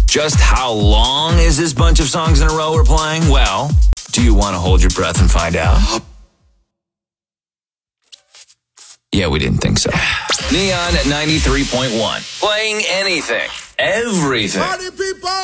Just how long is this bunch of songs in a row we're playing? Well, do you want to hold your breath and find out? Yeah, we didn't think so. Neon at 93.1. Playing anything, everything. Party people!